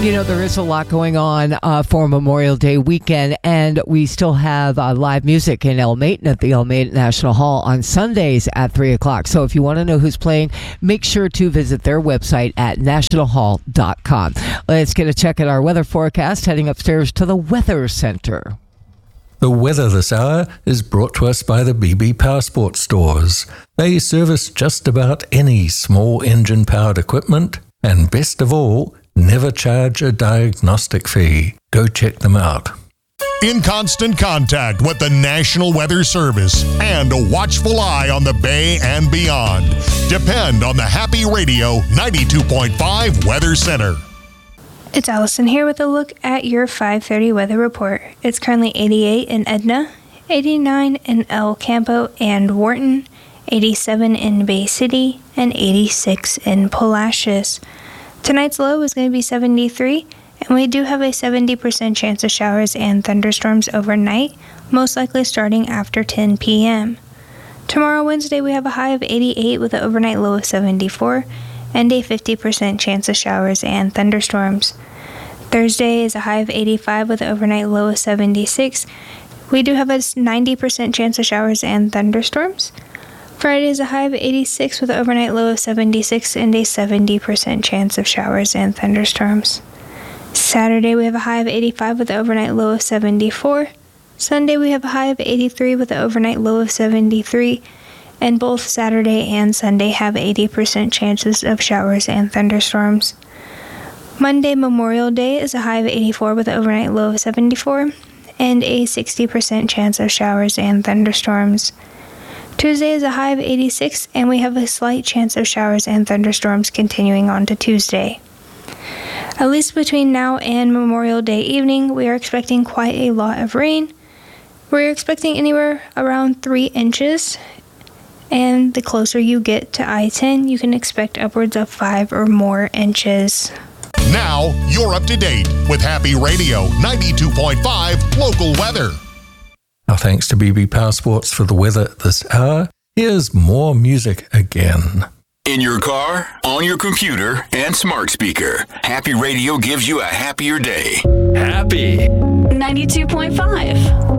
You know, there is a lot going on for Memorial Day weekend, and we still have live music in El Maton at the El Maton National Hall on Sundays at 3 o'clock. So if you want to know who's playing, make sure to visit their website at nationalhall.com. Let's get a check at our weather forecast, heading upstairs to the Weather Center. The weather this hour is brought to us by the BB Powersport stores. They service just about any small engine-powered equipment, and best of all, never charge a diagnostic fee. Go check them out. In constant contact with the National Weather Service and a watchful eye on the Bay and beyond. Depend on the Happy Radio 92.5 Weather Center. It's Allison here with a look at your 5:30 weather report. It's currently 88 in Edna, 89 in El Campo and Wharton, 87 in Bay City, and 86 in Palacios. Tonight's low is going to be 73, and we do have a 70% chance of showers and thunderstorms overnight, most likely starting after 10 p.m. Tomorrow, Wednesday, we have a high of 88 with an overnight low of 74, and a 50% chance of showers and thunderstorms. Thursday is a high of 85 with an overnight low of 76. We do have a 90% chance of showers and thunderstorms. Friday is a high of 86 with an overnight low of 76 and a 70% chance of showers and thunderstorms. Saturday we have a high of 85 with an overnight low of 74. Sunday we have a high of 83 with an overnight low of 73. And both Saturday and Sunday have 80% chances of showers and thunderstorms. Monday, Memorial Day, is a high of 84 with an overnight low of 74 and a 60% chance of showers and thunderstorms. Tuesday is a high of 86, and we have a slight chance of showers and thunderstorms continuing on to Tuesday. At least between now and Memorial Day evening, we are expecting quite a lot of rain. We're expecting anywhere around 3 inches, and the closer you get to I-10, you can expect upwards of 5 or more inches. Now, you're up to date with Happy Radio 92.5 local weather. Our thanks to BB Powersports for the weather this hour. Here's more music again. In your car, on your computer, and smart speaker, Happy Radio gives you a happier day. Happy 92.5.